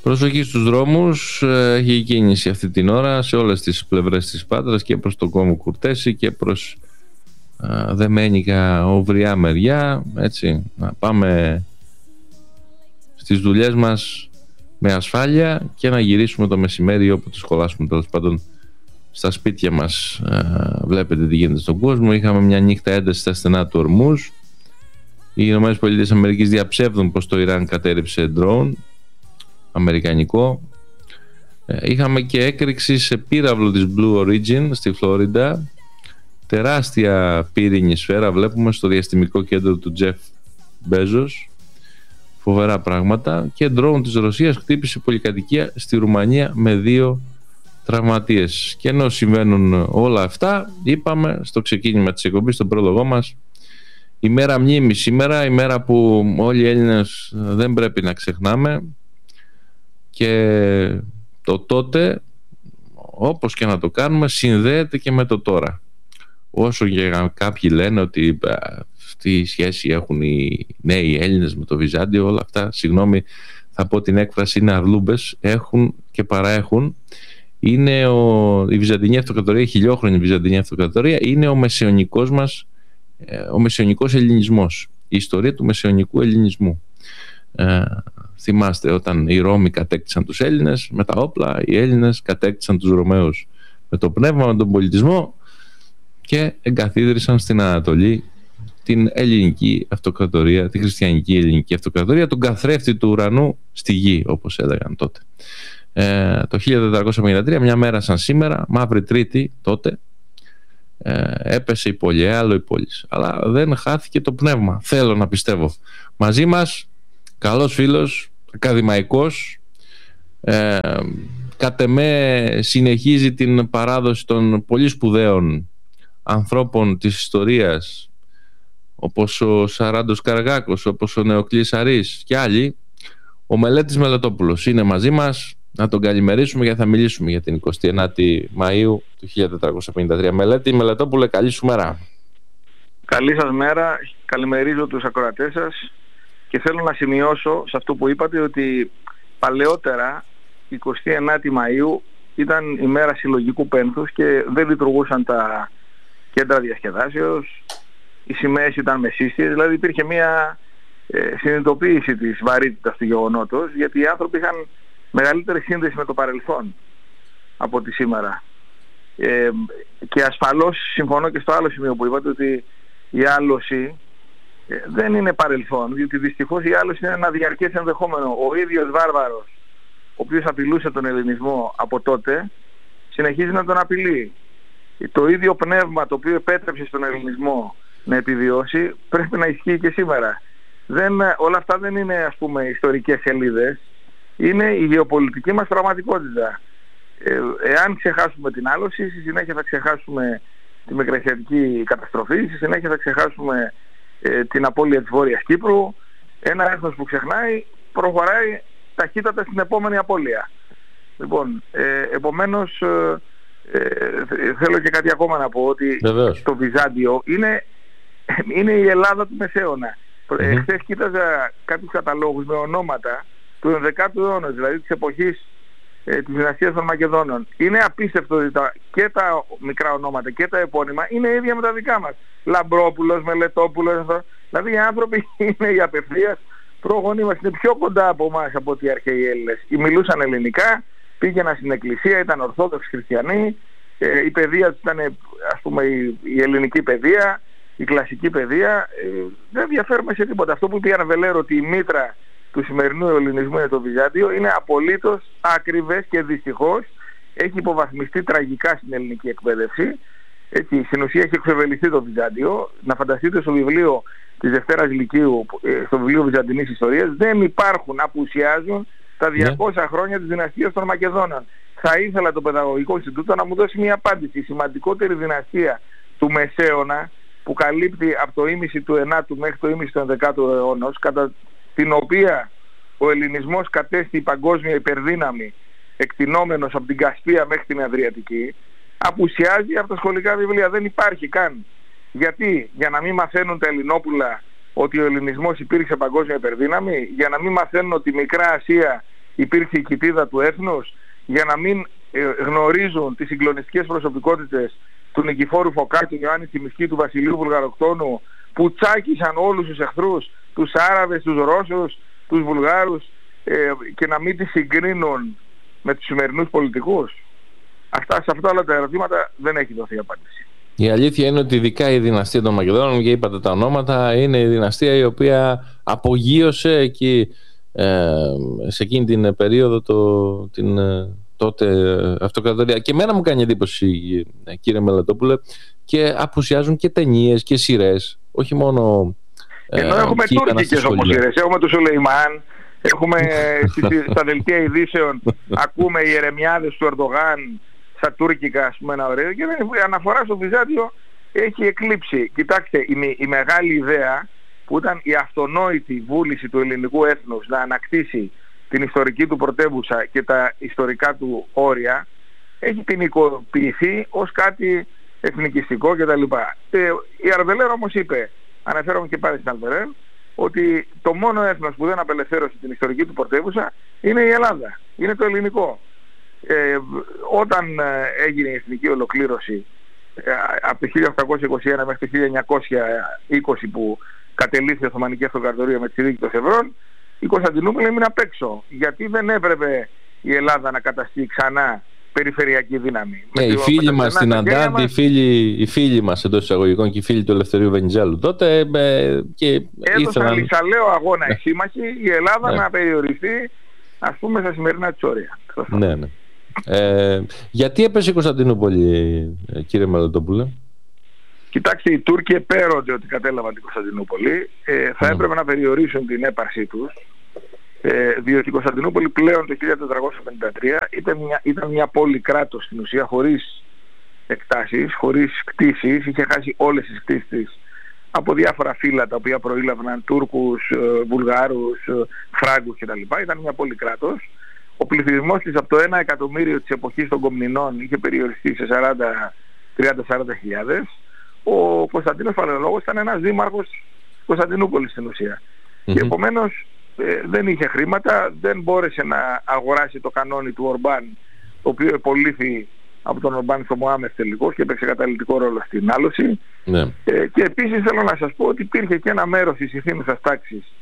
Προσοχή στους δρόμους, έχει κίνηση αυτή την ώρα σε όλες τις πλευρές της Πάτρας και προς τον κόμβο Κουρτέση και προς Δεμένικα Οβριά μεριά, έτσι, να πάμε στις δουλειές μας με ασφάλεια και να γυρίσουμε το μεσημέρι όποτε σχολάσουμε, τέλος πάντων, στα σπίτια μας. Βλέπετε τι γίνεται στον κόσμο. Είχαμε μια νύχτα ένταση στα στενά του Ορμούζ. Οι ΗΠΑ διαψεύδουν πως το Ιράν κατέρριψε drone αμερικανικό. Είχαμε και έκρηξη σε πύραυλο της Blue Origin στη Φλόριντα. Τεράστια πύρινη σφαίρα βλέπουμε στο διαστημικό κέντρο του Jeff Bezos. Φοβερά πράγματα. Και drone της Ρωσίας χτύπησε πολυκατοικία στη Ρουμανία με 2 τραυματίες. Και ενώ συμβαίνουν όλα αυτά, είπαμε στο ξεκίνημα της εκπομπής, στον πρόλογό μας, ημέρα μνήμης σήμερα, ημέρα που όλοι οι Έλληνες δεν πρέπει να ξεχνάμε, και το τότε, όπως και να το κάνουμε, συνδέεται και με το τώρα. Όσο και κάποιοι λένε ότι αυτή η σχέση έχουν οι νέοι Έλληνες με το Βυζάντιο, όλα αυτά, συγγνώμη, θα πω την έκφραση, είναι αρλούμπες, έχουν και παραέχουν. Είναι η Βυζαντινή Αυτοκρατορία, η χιλιόχρονη Βυζαντινή Αυτοκρατορία, είναι ο μεσαιωνικός μας, ο μεσαιωνικός ελληνισμός, η ιστορία του μεσαιωνικού ελληνισμού. Θυμάστε όταν οι Ρώμοι κατέκτησαν τους Έλληνες με τα όπλα, οι Έλληνες κατέκτησαν τους Ρωμαίους με το πνεύμα, με τον πολιτισμό και εγκαθίδρυσαν στην Ανατολή την ελληνική αυτοκρατορία, τη χριστιανική ελληνική αυτοκρατορία, τον καθρέφτη του ουρανού στη γη, όπως έλεγαν τότε. Το 1453, μια μέρα σαν σήμερα, Μαύρη Τρίτη τότε, έπεσε η πόλη, άλλο η πόλη. Αλλά δεν χάθηκε το πνεύμα, θέλω να πιστεύω. Μαζί μας, καλός φίλος, ακαδημαϊκός, κατ' εμέ συνεχίζει την παράδοση των πολύ σπουδαίων ανθρώπων της ιστορίας, όπως ο Σαράντος Καραγάκος, όπως ο Νεοκλής Αρής και άλλοι. Ο Μελέτης Μελετόπουλος είναι μαζί μας. Να τον καλημερίσουμε γιατί θα μιλήσουμε για την 29η Μαΐου του 1453. Μελέτη Μελετόπουλε, καλή σου μέρα. Καλή σας μέρα. Καλημερίζω τους ακροατές σας και θέλω να σημειώσω σε αυτό που είπατε ότι παλαιότερα 29η Μαΐου ήταν η μέρα συλλογικού πένθους και δεν λειτουργούσαν τα κέντρα διασκεδάσεως, οι σημαίες ήταν μεσίστιες, δηλαδή υπήρχε μια συνειδητοποίηση της βαρύτητας του γεγονότος, γιατί οι άνθρωποι είχαν μεγαλύτερη σύνδεση με το παρελθόν από τη σήμερα. Και ασφαλώς συμφωνώ και στο άλλο σημείο που είπατε, ότι η άλωση δεν είναι παρελθόν, διότι δυστυχώς η άλωση είναι ένα διαρκές ενδεχόμενο. Ο ίδιος βάρβαρος, ο οποίος απειλούσε τον ελληνισμό από τότε, συνεχίζει να τον απειλεί. Το ίδιο πνεύμα το οποίο επέτρεψε στον ελληνισμό να επιβιώσει πρέπει να ισχύει και σήμερα. Όλα αυτά δεν είναι, ας πούμε, ιστορικές σελίδες. Είναι η γεωπολιτική μας πραγματικότητα. Εάν ξεχάσουμε την άλωση, στη συνέχεια θα ξεχάσουμε τη Μικρασιατική καταστροφή, στη συνέχεια θα ξεχάσουμε την απώλεια της Βόρειας Κύπρου. Ένα έθνος που ξεχνάει προχωράει ταχύτατα στην επόμενη απώλεια. Λοιπόν, επομένως θέλω και κάτι ακόμα να πω, ότι το Βυζάντιο είναι η Ελλάδα του Μεσαίωνα. Χθες κοίταζα κάποιους καταλόγους με ονόματα του 11ου αιώνα, δηλαδή της εποχής της δυναστείας των Μακεδόνων. Είναι απίστευτο ότι και τα μικρά ονόματα και τα επώνυμα είναι ίδια με τα δικά μας. Λαμπρόπουλος, Μελετόπουλος, δηλαδή οι άνθρωποι είναι οι απευθείας πρόγονοι μας, είναι πιο κοντά από εμάς από ότι οι αρχαίοι Έλληνες. Μιλούσαν ελληνικά, πήγαιναν στην εκκλησία, ήταν ορθόδοξοι χριστιανοί, η παιδεία τους ήταν, ας πούμε, η ελληνική παιδεία, η κλασική παιδεία. Δεν διαφέρουμε σε τίποτα. Αυτό που είπε η Αρβελέρο, ότι η μήτρα του σημερινού ελληνισμού είναι το Βυζάντιο, είναι απολύτως ακριβές και δυστυχώς έχει υποβαθμιστεί τραγικά στην ελληνική εκπαίδευση. Έτσι, στην ουσία έχει εξοβελιστεί το Βυζάντιο. Να φανταστείτε, στο βιβλίο της Δευτέρας Λυκείου, στο βιβλίο Βυζαντινής Ιστορίας, δεν υπάρχουν, απουσιάζουν τα 200 χρόνια της δυναστείας των Μακεδόνων. Θα ήθελα το Παιδαγωγικό Ινστιτούτο να μου δώσει μια απάντηση. Η σημαντικότερη δυναστεία του Μεσαίωνα, που καλύπτει από το ήμιση του 9ου μέχρι το ήμιση του 11ου αιώνα, κατά την οποία ο ελληνισμός κατέστη παγκόσμια υπερδύναμη, εκτινόμενος από την Κασπία μέχρι την Αδριατική, απουσιάζει από τα σχολικά βιβλία. Δεν υπάρχει καν. Γιατί? Για να μην μαθαίνουν τα Ελληνόπουλα ότι ο ελληνισμός υπήρξε παγκόσμια υπερδύναμη, για να μην μαθαίνουν ότι η Μικρά Ασία υπήρξε η κοιτίδα του έθνους, για να μην γνωρίζουν τις συγκλονιστικές προσωπικότητες του Νικηφόρου Φωκά, του Ιωάννη Τσιμισκή, του Βασιλείου Βουλγαροκτώνου, που τσάκισαν όλους τους εχθρούς, τους Άραβες, τους Ρώσους, τους Βουλγάρους, και να μην τις συγκρίνουν με τους σημερινούς πολιτικούς? Σε αυτά όλα τα ερωτήματα δεν έχει δοθεί απάντηση. Η αλήθεια είναι ότι ειδικά η δυναστεία των Μακεδόνων, και είπατε τα ονόματα, είναι η δυναστεία η οποία απογείωσε εκεί, σε εκείνη την περίοδο την τότε αυτοκρατορία. Και εμένα μου κάνει εντύπωση, κύριε Μελετόπουλε, και απουσιάζουν και ταινίες και σειρές, όχι μόνο... Ενώ έχουμε τουρκικές όπως σειρές, έχουμε το Σουλεϊμάν, έχουμε στα δελτία ειδήσεων, ακούμε οι ερεμιάδες του Ερντογάν στα τουρκικά, ας πούμε, ένα ωραίο, και η αναφορά στο Βυζάντιο έχει εκλείψει. Κοιτάξτε, η μεγάλη ιδέα που ήταν η αυτονόητη βούληση του ελληνικού έθνους να ανακτήσει την ιστορική του πρωτεύουσα και τα ιστορικά του όρια, έχει ποινικοποιηθεί ως κάτι εθνικιστικό κτλ. Η Αρβελέρ όμως είπε, αναφέρομαι και πάλι στην Αρβελέρ, ότι το μόνο έθνος που δεν απελευθέρωσε την ιστορική του πρωτεύουσα είναι η Ελλάδα, είναι το ελληνικό. Όταν έγινε η εθνική ολοκλήρωση από το 1821 μέχρι το 1920, που κατελήφθη η Οθωμανική Αυτοκρατορία με τη συνθήκη των Σευρών, η Κωνσταντινούπολη έμεινε απ' έξω, γιατί δεν έπρεπε η Ελλάδα να καταστεί ξανά περιφερειακή δύναμη. Οι φίλοι μας στην Αντάντη, οι φίλοι μας εντός εισαγωγικών και οι φίλοι του Ελευθερίου Βενιζέλου τότε έδωσαν λυσαλαίο αγώνα οι σύμμαχοι, η Ελλάδα να περιοριστεί, ας πούμε, στα σημερινά της όρια. Ναι. Γιατί έπεσε η Κωνσταντινούπολη, κύριε Μελετόπουλε? Κοιτάξτε, οι Τούρκοι επέρονται ότι κατέλαβαν την Κωνσταντινούπολη. Θα έπρεπε να περιορίσουν την έπαρσή τους, διότι η Κωνσταντινούπολη πλέον το 1453 ήταν μια πόλη κράτος στην ουσία, χωρίς εκτάσεις, χωρίς κτίσεις. Είχε χάσει όλες τις κτίσεις της από διάφορα φύλλα τα οποία προήλαβαν Τούρκους, Βουλγάρους, Φράγκους κτλ. Ήταν μια πόλη κράτος. Ο πληθυσμός της από το 1 εκατομμύριο της εποχής των Κομνηνών είχε περιοριστεί σε 30-40 χιλιάδες. Ο Κωνσταντίνος Παλαιολόγος ήταν ένας δήμαρχος της Κωνσταντινούπολης στην ουσία. Και επομένως δεν είχε χρήματα, δεν μπόρεσε να αγοράσει το κανόνι του Ορμπάν, το οποίο επωλήθη από τον Ορμπάν στο Μωάμεθ τελικώς και έπαιξε καταλυτικό ρόλο στην άλωση. Και επίσης θέλω να σας πω ότι υπήρχε και ένα μέρος της ηθήνουσας τάξης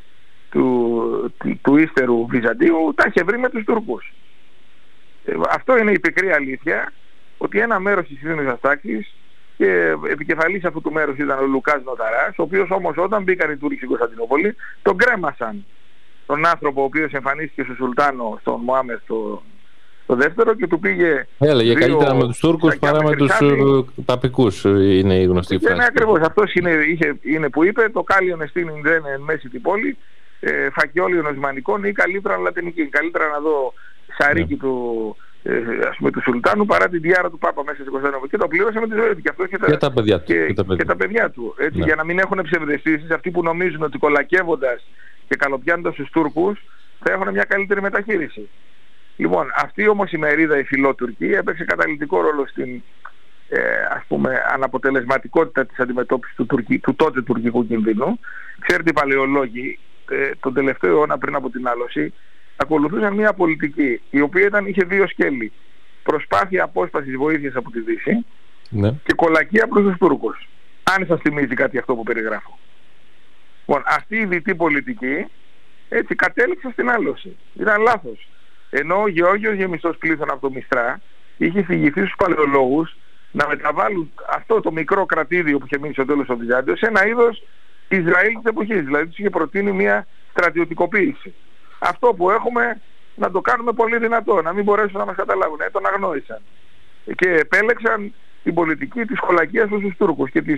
του ύστερου Βυζαντίου, τα είχε βρει με τους Τούρκους. Αυτό είναι η πικρή αλήθεια, ότι ένα μέρος της ηθήνουσας τάξης, και επικεφαλής αυτού του μέρους ήταν ο Λουκάς Νοταράς, ο οποίος όμως όταν μπήκαν οι Τούρκοι στην Κωνσταντινούπολη τον κρέμασαν, τον άνθρωπο ο οποίος εμφανίστηκε στο Σουλτάνο, στον Μωάμεθ το δεύτερο, και του πήγε... Έλεγε καλύτερα με τους Τούρκους παρά με τους ταπικούς, είναι η γνωστή φράση. Ναι, ακριβώς, αυτός είναι που είπε, το κάλιον εστίν δεν εν μέση την πόλη, φακιόλιον οσμανικών, ή καλύτερα λατινική, καλύτερα να δω σαρίκι ας πούμε του Σουλτάνου παρά την διάρα του Πάπα μέσα στην Κωνσταντινούπολη. Και το πλήρωσε με τη ζωή του, και αυτό και τα παιδιά του. Έτσι, για να μην έχουν ψευδαισθήσεις αυτοί που νομίζουν ότι κολακεύοντας και καλοπιάνοντας τους Τούρκους θα έχουν μια καλύτερη μεταχείριση. Λοιπόν, αυτή όμως η μερίδα, η φιλότουρκη, έπαιξε καταλυτικό ρόλο στην ας πούμε αναποτελεσματικότητα της αντιμετώπισης του τότε τουρκικού κινδύνου. Ξέρετε, οι παλαιολόγοι τον τελευταίο αιώνα πριν από την άλωση ακολουθούσαν μια πολιτική η οποία είχε δύο σκέλη: προσπάθεια απόσπασης βοήθειας από τη Δύση και κολακία προς τους Τούρκους. Αν σας θυμίζει κάτι αυτό που περιγράφω. Λοιπόν, αυτή η δυτή πολιτική έτσι κατέληξε στην άλωση. Ήταν λάθος. Ενώ ο Γεώργιος Γεμιστός Πλήθων από το Μιστρά είχε φυγηθεί στους παλαιολόγους να μεταβάλουν αυτό το μικρό κρατήδιο που είχε μείνει στο τέλος στο Βυζάντιο σε ένα είδος Ισραήλ της εποχής. Δηλαδή τους είχε προτείνει μια στρατιωτικοποίηση. Αυτό που έχουμε να το κάνουμε πολύ δυνατό, να μην μπορέσουν να μας καταλάβουν. Τον αγνόησαν. Και επέλεξαν την πολιτική της κολακίας προς τους Τούρκους και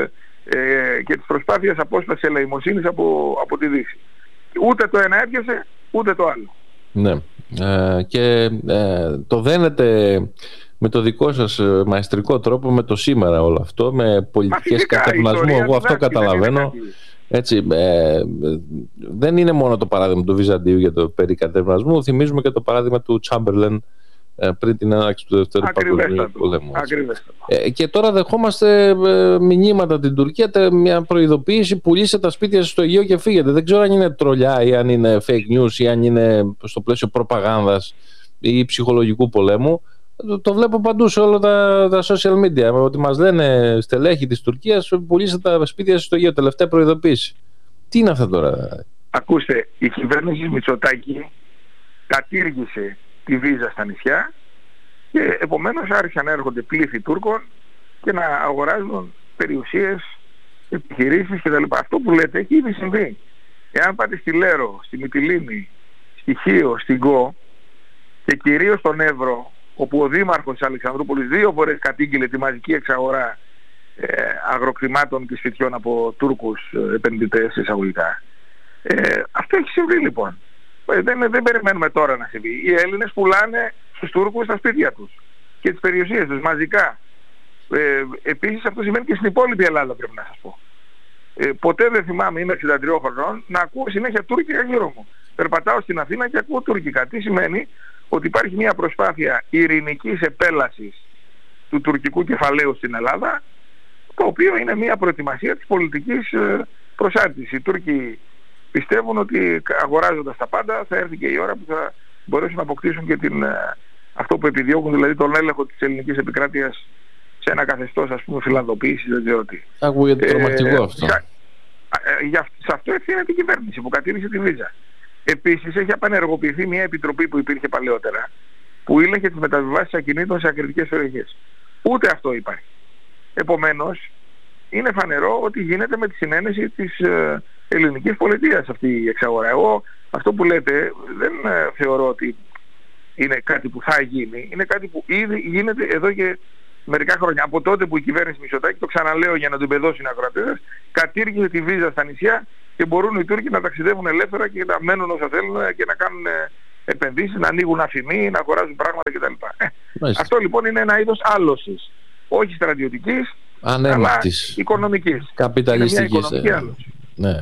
της προσπάθειας απόσπασης ελεημοσύνης από τη Δύση. Ούτε το ένα έπιασε, ούτε το άλλο. Ναι. Και το δένετε με το δικό σας μαεστρικό τρόπο με το σήμερα όλο αυτό, με πολιτικές κατευνασμού. Εγώ αυτό καταλαβαίνω. Έτσι, δεν είναι μόνο το παράδειγμα του Βυζαντίου για το περί κατευνασμού. Θυμίζουμε και το παράδειγμα του Τσάμπερλεν πριν την έναρξη του Δεύτερου Παγκοσμίου Πολέμου. Και τώρα δεχόμαστε μηνύματα την Τουρκία, μια προειδοποίηση: πουλήστε τα σπίτια σας στο Αιγαίο και φύγετε. Δεν ξέρω αν είναι τρολιά ή αν είναι fake news ή αν είναι στο πλαίσιο προπαγάνδας ή ψυχολογικού πολέμου. Το βλέπω παντού σε όλα τα social media, ότι μας λένε στελέχη της Τουρκίας: πουλήστε τα σπίτια σας στο Αιγαίο. Τελευταία προειδοποίηση. Τι είναι αυτά τώρα? Ακούστε, η κυβέρνηση Μητσοτάκη κατήργησε τη βίζα στα νησιά και επομένως άρχισαν να έρχονται πλήθη Τούρκων και να αγοράζουν περιουσίες, επιχειρήσεις κτλ. Αυτό που λέτε έχει ήδη συμβεί. Εάν πάτε στη Λέρο, στη Μυτιλήνη, στη Χίο, στην Κο και κυρίως στον Εύρο, όπου ο δήμαρχος της Αλεξανδρούπολης 2 φορές κατήγγειλε τη μαζική εξαγορά αγροκτημάτων και σπιτιών από Τούρκους επενδυτές εισαγωγικά. Αυτό έχει συμβεί λοιπόν. Δεν περιμένουμε τώρα να συμβεί. Οι Έλληνες πουλάνε στους Τούρκους τα σπίτια τους και τις περιουσίες τους μαζικά. Επίσης αυτό συμβαίνει και στην υπόλοιπη Ελλάδα, πρέπει να σας πω. Ποτέ δεν θυμάμαι, είμαι 63 χρονών, να ακούω συνέχεια τουρκικά γύρω μου. Περπατάω στην Αθήνα και ακούω τουρκικά. Τι σημαίνει? Ότι υπάρχει μια προσπάθεια ειρηνικής επέλασης του τουρκικού κεφαλαίου στην Ελλάδα, το οποίο είναι μια προετοιμασία της πολιτικής προσάρτησης. Οι Τούρκοι πιστεύουν ότι αγοράζοντας τα πάντα θα έρθει και η ώρα που θα μπορέσουν να αποκτήσουν και αυτό που επιδιώκουν, δηλαδή τον έλεγχο της ελληνικής επικράτειας σε ένα καθεστώς, ας πούμε, φιλανδοποίησης, δεν ξέρω τι. Ακούγεται τρομακτικό αυτό. Σε αυτό ευθύνεται η κυβέρνηση που κατήργησε τη βίζα. Επίσης έχει απενεργοποιηθεί μια επιτροπή που υπήρχε παλαιότερα, που ήλεγχε τις μεταβιβάσεις ακινήτων σε ακριτικές περιοχές. Ούτε αυτό υπάρχει. Επομένως, είναι φανερό ότι γίνεται με τη συνένεση της ελληνικής πολιτείας αυτή η εξαγορά. Εγώ αυτό που λέτε δεν θεωρώ ότι είναι κάτι που θα γίνει. Είναι κάτι που ήδη γίνεται εδώ και μερικά χρόνια. Από τότε που η κυβέρνηση Μητσοτάκη, το ξαναλέω για να τον παιδώσουν οι ακροατές, κατήργησε τη βίζα στα νησιά και μπορούν οι Τούρκοι να ταξιδεύουν ελεύθερα και να μένουν όσα θέλουν και να κάνουν επενδύσεις, να ανοίγουν αφημί, να αγοράζουν πράγματα κτλ. Αυτό λοιπόν είναι ένα είδος άλωσης. Όχι στρατιωτικής, αλλά οικονομικής. Καπιταλιστικής. Ναι.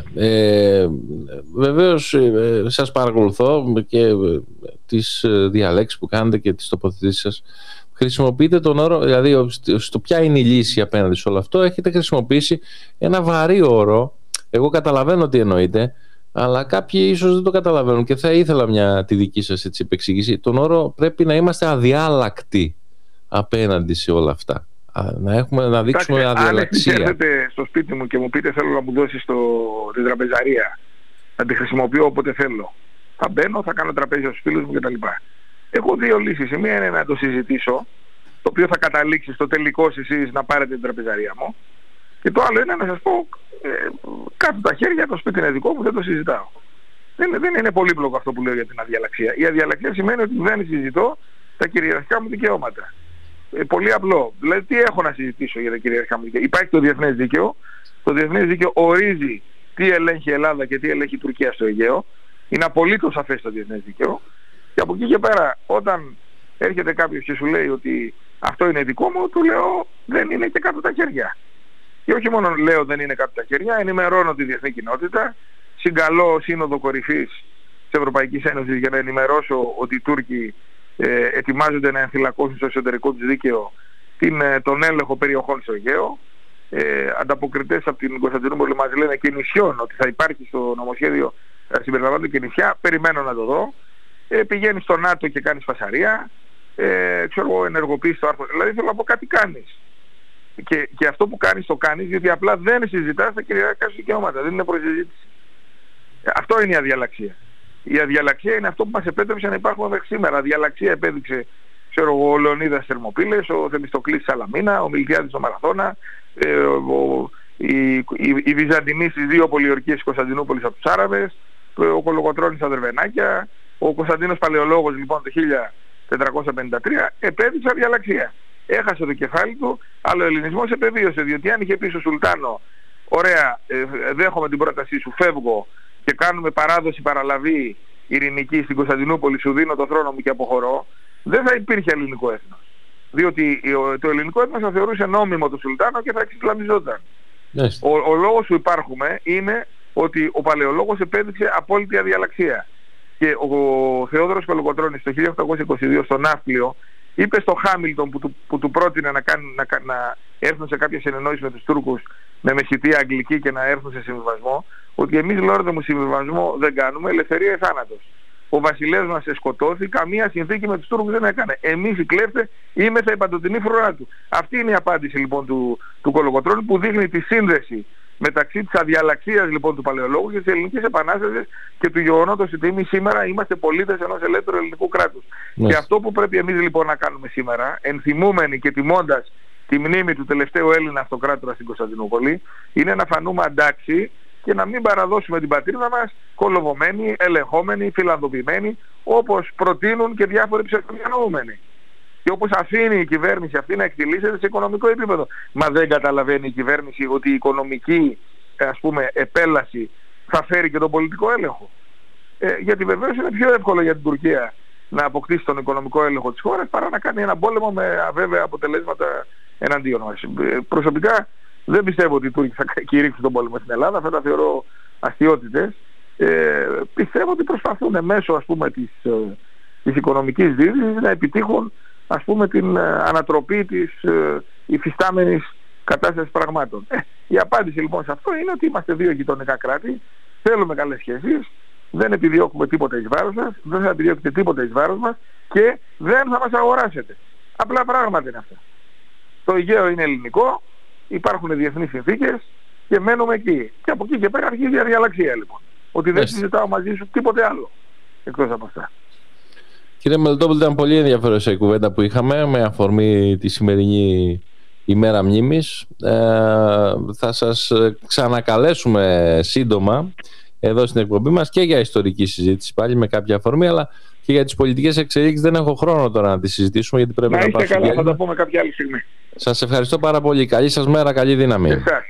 Βεβαίως σας παρακολουθώ και τις διαλέξεις που κάνετε και τις τοποθετήσεις σας. Χρησιμοποιείτε τον όρο, δηλαδή στο ποια είναι η λύση απέναντι σε όλο αυτό, έχετε χρησιμοποιήσει ένα βαρύ όρο. Εγώ καταλαβαίνω τι εννοείτε, αλλά κάποιοι ίσως δεν το καταλαβαίνουν και θα ήθελα τη δική σας επεξήγηση. Τον όρο πρέπει να είμαστε αδιάλακτοι απέναντι σε όλα αυτά. Να δείξουμε αδιαλαξία. Αν έρθετε στο σπίτι μου και μου πείτε θέλω να μου δώσεις την τραπεζαρία, να τη χρησιμοποιώ όποτε θέλω, θα μπαίνω, θα κάνω τραπέζια στους φίλους μου κτλ. Έχω δύο λύσεις. Η μία είναι να το συζητήσω, το οποίο θα καταλήξει στο τελικό εσείς να πάρετε την τραπεζαρία μου. Και το άλλο είναι να σας πω κάτω τα χέρια, το σπίτι είναι δικό μου, δεν το συζητάω. Δεν είναι πολύπλοκο αυτό που λέω για την αδιαλαξία. Η αδιαλαξία σημαίνει ότι δεν συζητώ τα κυριαρχικά μου δικαιώματα. Πολύ απλό. Δηλαδή τι έχω να συζητήσω για τα κυριαρχικά μου δικαιώματα? Υπάρχει το διεθνές δίκαιο. Το διεθνές δίκαιο ορίζει τι ελέγχει η Ελλάδα και τι ελέγχει η Τουρκία στο Αιγαίο. Είναι απολύτως σαφές το διεθνές δίκαιο. Και από εκεί και πέρα, όταν έρχεται κάποιος και σου λέει ότι αυτό είναι δικό μου, του λέω δεν είναι και κάτω τα χέρια. Και όχι μόνο λέω δεν είναι κάτω τα χέρια, ενημερώνω τη διεθνή κοινότητα, συγκαλώ σύνοδο κορυφής της Ευρωπαϊκής Ένωσης για να ενημερώσω ότι οι Τούρκοι ετοιμάζονται να ενθυλακώσουν στο εσωτερικό τους δίκαιο τον έλεγχο περιοχών στο Αιγαίο. Ανταποκριτές από την Κωνσταντινούπολη μας λένε και νησιών ότι θα υπάρχει στο νομοσχέδιο συμπεριλαμβάνονται και νησιά. Περιμένω να το δω. Πηγαίνεις στο ΝΑΤΟ και κάνεις φασαρία, ενεργοποιείς το άρθρο. Δηλαδή θέλω να πω κάτι κάνεις. Και αυτό που κάνεις το κάνεις διότι απλά δεν συζητάς τα κυριαρχικά σου δικαιώματα. Δεν είναι προσυζήτηση. Αυτό είναι η αδιαλαξία. Η αδιαλαξία είναι αυτό που μας επέτρεψε να υπάρχουμε μέχρι σήμερα. Αδιαλαξία επέδειξε ο Λεωνίδας Θερμοπύλες, ο Θεμιστοκλής Σαλαμίνα, ο Μιλτιάδης στο Μαραθώνα, οι Βυζαντινοί στις δύο πολιορκίες της Κωνσταντινούπολης από τους Άραβες, ο Κολοκοτρώνης στα Δερβενάκια, ο Κωνσταντίνος Παλαιολόγος λοιπόν το 1453 επέδειξε αδιαλαξία. Έχασε το κεφάλι του, αλλά ο ελληνισμός επεβίωσε, διότι αν είχε πει στο Σουλτάνο ωραία, δέχομαι την πρότασή σου, φεύγω και κάνουμε παράδοση παραλαβή ειρηνική στην Κωνσταντινούπολη, σου δίνω το θρόνο μου και αποχωρώ, δεν θα υπήρχε ελληνικό έθνος. Διότι το ελληνικό έθνος θα θεωρούσε νόμιμο το Σουλτάνο και θα εξισλαμιζόταν. Ο λόγος που υπάρχουμε είναι ότι ο Παλαιολόγος επέδειξε απόλυτη αδιαλαξία. Και ο Θεόδωρος Κολοκοτρώνης το 1822 στο Ναύπλιο είπε στο Χάμιλτον που του πρότεινε να έρθουν σε κάποια συνεννόηση με τους Τούρκους με μεσητεία αγγλική και να έρθουν σε συμβιβασμό, ότι εμείς, λόρδε μου, συμβιβασμό δεν κάνουμε, ελευθερία ή θάνατος. Ο βασιλέας μας σκοτώθη, καμία συνθήκη με τους Τούρκους δεν έκανε. Εμείς οι κλέφτες είμεθα η παντοτινή φρουρά του. Αυτή είναι η απάντηση λοιπόν του Κολοκοτρώνη, που δείχνει τη σύνδεση μεταξύ της αδιαλαξίας λοιπόν του Παλαιολόγου και της Ελληνικής Επανάστασης και του γεγονότος ότι εμείς σήμερα είμαστε πολίτες ενός ελεύθερου ελληνικού κράτους. Και αυτό που πρέπει εμείς λοιπόν να κάνουμε σήμερα, ενθυμούμενοι και τιμώντας τη μνήμη του τελευταίου Έλληνα αυτοκράτορα στην Κωνσταντινούπολη, είναι να φανούμε αντάξει και να μην παραδώσουμε την πατρίδα μας κολοβωμένοι, ελεγχόμενοι, φιλανδοποιημένοι, όπως προτείνουν και διάφοροι ψευδοδιανοούμενοι. Και όπως αφήνει η κυβέρνηση αυτή να εκτιλήσεται σε οικονομικό επίπεδο. Μα δεν καταλαβαίνει η κυβέρνηση ότι η οικονομική, ας πούμε, επέλαση θα φέρει και τον πολιτικό έλεγχο. Γιατί βεβαίως είναι πιο εύκολο για την Τουρκία να αποκτήσει τον οικονομικό έλεγχο της χώρας παρά να κάνει ένα πόλεμο με αβέβαια αποτελέσματα εναντίον μας. Προσωπικά δεν πιστεύω ότι οι Τούρκοι θα κηρύξουν τον πόλεμο στην Ελλάδα, αυτά τα θεωρώ αστιότητες. Πιστεύω ότι προσπαθούν μέσω, ας πούμε, της οικονομικής δίδυσης να επιτύχουν, ας πούμε, την ανατροπή της υφιστάμενης κατάστασης πραγμάτων. Η απάντηση λοιπόν σε αυτό είναι ότι είμαστε δύο γειτονικά κράτη, θέλουμε καλές σχέσεις, δεν επιδιώκουμε τίποτα εις βάρος μας, δεν θα επιδιώκετε τίποτα εις βάρος μας και δεν θα μας αγοράσετε. Απλά πράγματα είναι αυτά. Το Αιγαίο είναι ελληνικό, υπάρχουν διεθνείς συνθήκες και μένουμε εκεί. Και από εκεί και πέρα αρχίζει η αδιαλαξία λοιπόν. Ότι δεν συζητάω μαζί σου τίποτε άλλο εκτός από αυτά. Κύριε Μελιτόπουλε, ήταν πολύ ενδιαφέρουσα η κουβέντα που είχαμε με αφορμή τη σημερινή ημέρα μνήμης. Θα σας ξανακαλέσουμε σύντομα εδώ στην εκπομπή μας και για ιστορική συζήτηση πάλι με κάποια αφορμή, αλλά και για τις πολιτικές εξελίξεις δεν έχω χρόνο τώρα να τις συζητήσουμε, γιατί πρέπει να είστε καλά, θα τα πούμε κάποια άλλη στιγμή. Σας ευχαριστώ πάρα πολύ. Καλή σας μέρα, καλή δύναμη. Εσάς.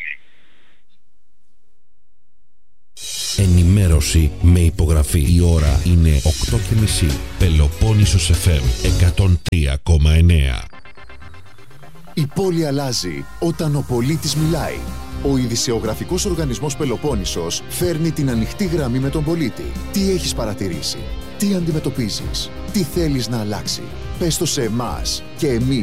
Ενημέρωση με υπογραφή. Η ώρα είναι 8:30. Πελοπόννησος FM 103,9. Η πόλη αλλάζει όταν ο πολίτης μιλάει. Ο ειδησεογραφικός οργανισμός Πελοπόννησος φέρνει την ανοιχτή γραμμή με τον πολίτη. Τι έχεις παρατηρήσει, τι αντιμετωπίζεις, τι θέλεις να αλλάξει. Πες το σε εμάς και εμείς